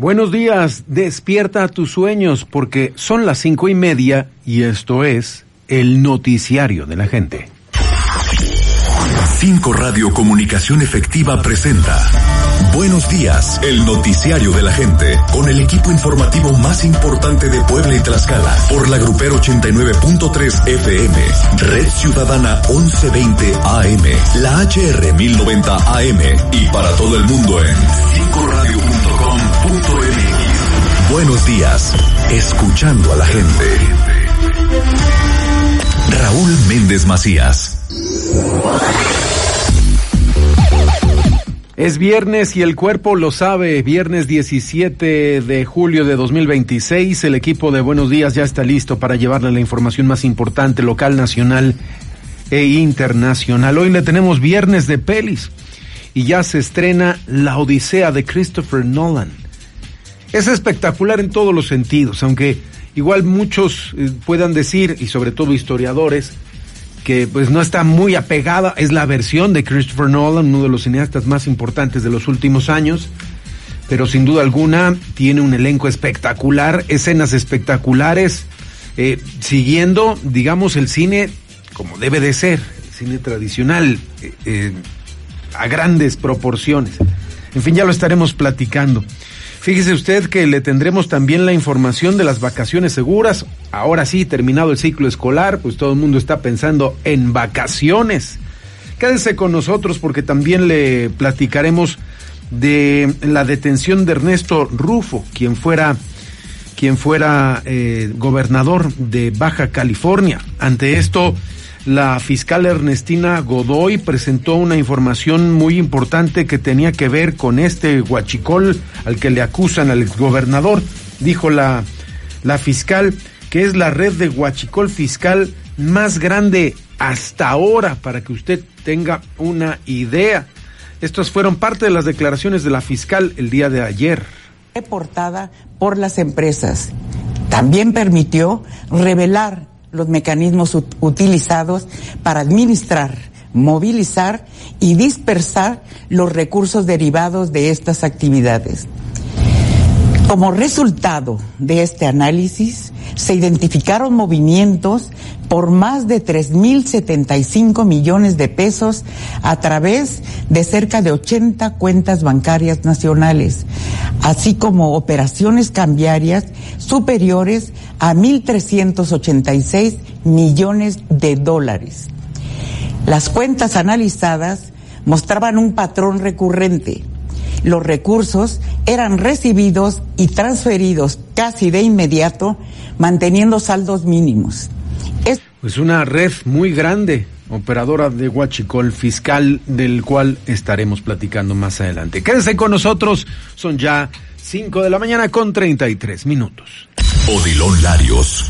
Buenos días, despierta tus sueños porque son las 5:30 y esto es el noticiario de la gente. 5 Radio Comunicación Efectiva presenta Buenos días, el noticiario de la gente, con el equipo informativo más importante de Puebla y Tlaxcala, por la Grupero 89.3 FM, Red Ciudadana 1120 AM, la HR 1090 AM y para todo el mundo en 5radio.com.mx. Buenos días, escuchando a la gente. Raúl Méndez Macías. Es viernes y el cuerpo lo sabe, viernes 17 de julio de 2026, el equipo de Buenos Días ya está listo para llevarle la información más importante, local, nacional e internacional. Hoy le tenemos viernes de pelis y ya se estrena La Odisea de Christopher Nolan. Es espectacular en todos los sentidos, aunque igual muchos puedan decir, y sobre todo historiadores, que pues no está muy apegada, es la versión de Christopher Nolan, uno de los cineastas más importantes de los últimos años, pero sin duda alguna tiene un elenco espectacular, escenas espectaculares, siguiendo, digamos, el cine como debe de ser, el cine tradicional, a grandes proporciones. En fin, ya lo estaremos platicando. Fíjese usted que le tendremos también la información de las vacaciones seguras. Ahora sí, terminado el ciclo escolar, pues todo el mundo está pensando en vacaciones. Quédese con nosotros porque también le platicaremos de la detención de Ernesto Rufo, quien fuera gobernador de Baja California. Ante esto, la fiscal Ernestina Godoy presentó una información muy importante que tenía que ver con este huachicol al que le acusan al exgobernador. Dijo la fiscal que es la red de huachicol fiscal más grande hasta ahora, para que usted tenga una idea. Estas fueron parte de las declaraciones de la fiscal el día de ayer. Reportada por las empresas. También permitió revelar los mecanismos utilizados para administrar, movilizar y dispersar los recursos derivados de estas actividades. Como resultado de este análisis, se identificaron movimientos por más de 3,075 millones de pesos a través de cerca de 80 cuentas bancarias nacionales, así como operaciones cambiarias superiores a 1,386 millones de dólares. Las cuentas analizadas mostraban un patrón recurrente. Los recursos eran recibidos y transferidos casi de inmediato, manteniendo saldos mínimos. Pues una red muy grande, operadora de huachicol fiscal, del cual estaremos platicando más adelante. Quédense con nosotros, son ya 5 de la mañana con 33 minutos. Odilon Larios.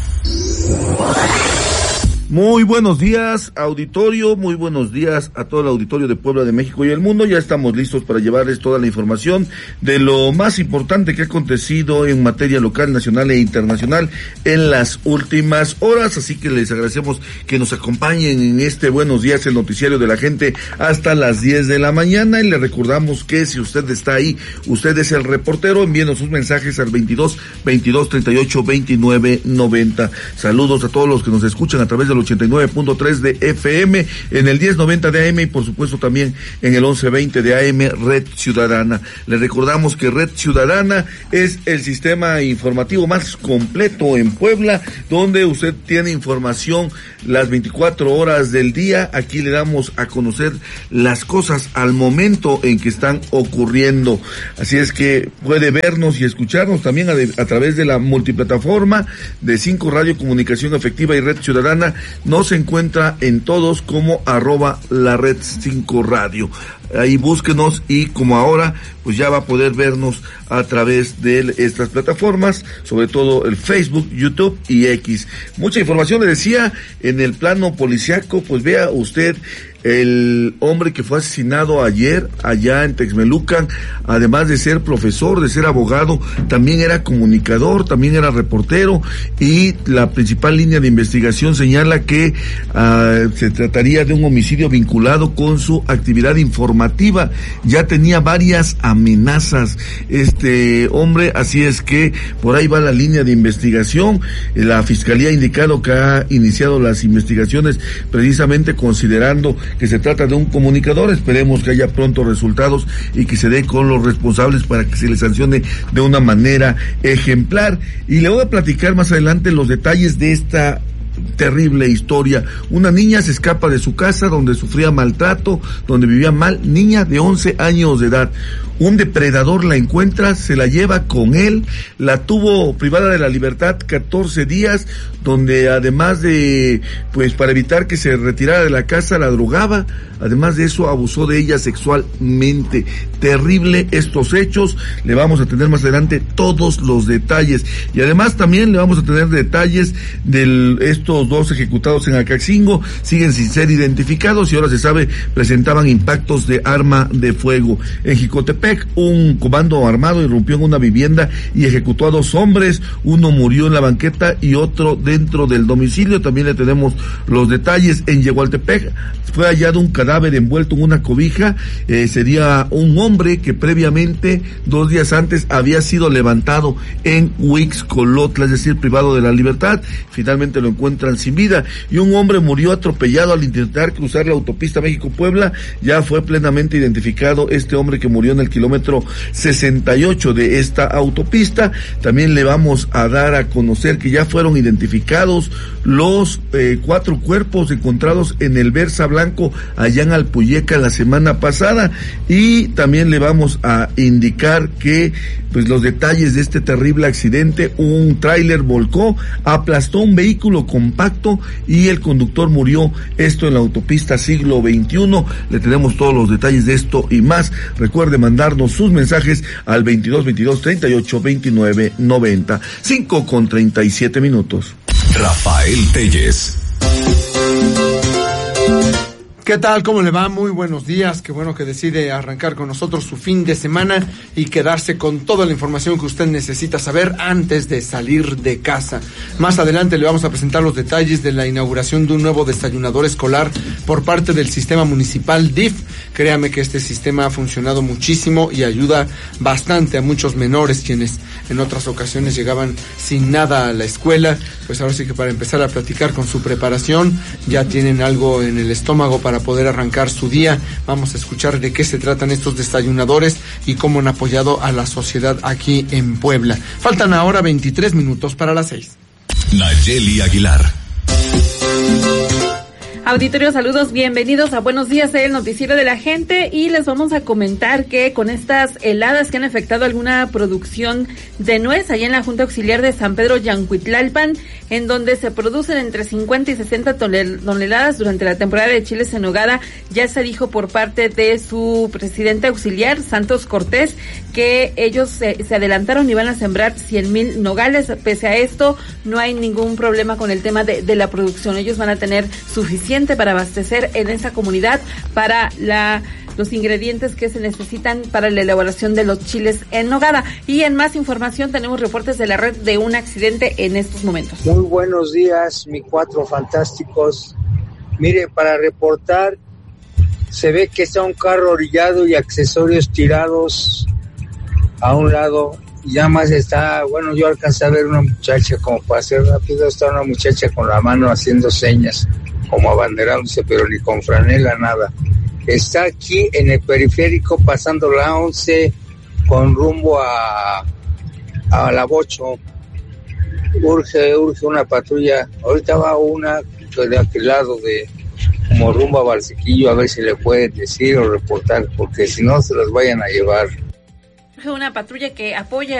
Muy buenos días, auditorio, muy buenos días a todo el auditorio de Puebla, de México y el mundo. Ya estamos listos para llevarles toda la información de lo más importante que ha acontecido en materia local, nacional e internacional en las últimas horas, así que les agradecemos que nos acompañen en este Buenos Días, el noticiario de la gente, hasta las 10 de la mañana, y le recordamos que si usted está ahí, usted es el reportero, envíenos sus mensajes al 22 38 29 90. Saludos a todos los que nos escuchan a través de 89.3 de FM, en el 1090 de AM y por supuesto también en el 1120 de AM Red Ciudadana. Les recordamos que Red Ciudadana es el sistema informativo más completo en Puebla, donde usted tiene información las 24 horas del día. Aquí le damos a conocer las cosas al momento en que están ocurriendo. Así es que puede vernos y escucharnos también a través de la multiplataforma de 5 Radio Comunicación Efectiva y Red Ciudadana. Nos encuentra en todos como @la Red 5 Radio. Ahí búsquenos y como ahora pues ya va a poder vernos a través de estas plataformas, sobre todo el Facebook, YouTube y X. Mucha información, le decía, en el plano policiaco, pues vea usted el hombre que fue asesinado ayer allá en Texmelucan, además de ser profesor, de ser abogado, también era comunicador, también era reportero, y la principal línea de investigación señala que se trataría de un homicidio vinculado con su actividad informativa llamativa. Ya tenía varias amenazas este hombre, así es que por ahí va la línea de investigación. La Fiscalía ha indicado que ha iniciado las investigaciones precisamente considerando que se trata de un comunicador. Esperemos que haya pronto resultados y que se dé con los responsables para que se les sancione de una manera ejemplar. Y le voy a platicar más adelante los detalles de esta terrible historia. Una niña se escapa de su casa donde sufría maltrato, donde vivía mal, niña de 11 años de edad. Un depredador la encuentra, se la lleva con él, la tuvo privada de la libertad 14 días, donde además de, pues para evitar que se retirara de la casa, la drogaba, además de eso abusó de ella sexualmente. Terrible estos hechos, le vamos a tener más adelante todos los detalles, y además también le vamos a tener detalles de estos dos ejecutados en Acaxingo, siguen sin ser identificados y ahora se sabe presentaban impactos de arma de fuego. En Jicotepec, un comando armado irrumpió en una vivienda y ejecutó a 2 hombres, uno murió en la banqueta y otro dentro del domicilio. También le tenemos los detalles. En Yehualtepec fue hallado un cadáver envuelto en una cobija, sería un hombre que previamente, 2 días antes, había sido levantado en Huixcolotla, es decir, privado de la libertad. Finalmente lo encuentran sin vida, y un hombre murió atropellado al intentar cruzar la autopista México-Puebla. Ya fue plenamente identificado este hombre que murió en el kilómetro 68 de esta autopista. También le vamos a dar a conocer que ya fueron identificados los 4 cuerpos encontrados en el Versa Blanco allá en Alpuyeca la semana pasada, y también le vamos a indicar que pues los detalles de este terrible accidente. Un tráiler volcó, aplastó un vehículo compacto y el conductor murió, esto en la autopista Siglo XXI. Le tenemos todos los detalles de esto y más. Recuerde mandarnos sus mensajes al 2222-3829-90. 5:37. Rafael Telles. ¿Qué tal? ¿Cómo le va? Muy buenos días. Qué bueno que decide arrancar con nosotros su fin de semana y quedarse con toda la información que usted necesita saber antes de salir de casa. Más adelante le vamos a presentar los detalles de la inauguración de un nuevo desayunador escolar por parte del sistema municipal DIF. Créame que este sistema ha funcionado muchísimo y ayuda bastante a muchos menores quienes en otras ocasiones llegaban sin nada a la escuela. Pues ahora sí que para empezar a platicar con su preparación ya tienen algo en el estómago para poder arrancar su día. Vamos a escuchar de qué se tratan estos desayunadores y cómo han apoyado a la sociedad aquí en Puebla. Faltan ahora 23 minutos para las 6. Nayeli Aguilar. Auditorio, saludos, bienvenidos a Buenos Días, el noticiero de la gente, y les vamos a comentar que con estas heladas que han afectado alguna producción de nuez allá en la Junta Auxiliar de San Pedro Yancuitlalpan, en donde se producen entre 50 y 60 toneladas durante la temporada de chiles en nogada, ya se dijo por parte de su presidente auxiliar, Santos Cortés, que ellos se adelantaron y van a sembrar 100,000 nogales. Pese a esto, no hay ningún problema con el tema de la producción. Ellos van a tener suficiente para abastecer en esa comunidad para los ingredientes que se necesitan para la elaboración de los chiles en nogada. Y en más información tenemos reportes de la red de un accidente en estos momentos. Muy buenos días, mis 4 fantásticos. Mire, para reportar, se ve que está un carro orillado y accesorios tirados a un lado. Ya más está, bueno, yo alcancé a ver una muchacha, como para hacer rápido, está una muchacha con la mano haciendo señas, como abanderándose, pero ni con franela, nada. Está aquí en el periférico, pasando la 11, con rumbo a la Bocho. Urge una patrulla. Ahorita va una de aquel lado, como rumbo a Valsequillo, a ver si le pueden decir o reportar, porque si no se los vayan a llevar. Una patrulla que apoya